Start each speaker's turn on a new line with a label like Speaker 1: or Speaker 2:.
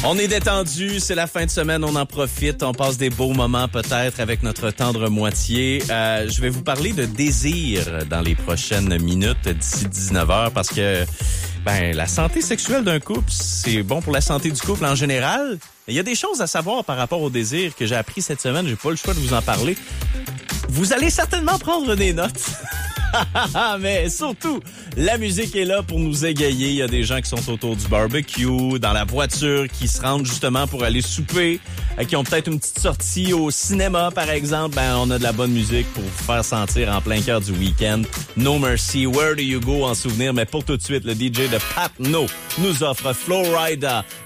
Speaker 1: On est détendu, c'est la fin de semaine, on en profite, on passe des beaux moments peut-être avec notre tendre moitié. Je vais vous parler de désir dans les prochaines minutes d'ici 19h parce que la santé sexuelle d'un couple, c'est bon pour la santé du couple en général. Il y a des choses à savoir par rapport au désir que j'ai appris cette semaine, j'ai pas le choix de vous en parler. Vous allez certainement prendre des notes. Mais surtout, la musique est là pour nous égayer. Il y a des gens qui sont autour du barbecue, dans la voiture, qui se rendent justement pour aller souper, qui ont peut-être une petite sortie au cinéma, par exemple. On a de la bonne musique pour vous faire sentir en plein cœur du week-end. No Mercy, Where Do You Go en souvenir. Mais pour tout de suite, le DJ de Pat No nous offre Flowrider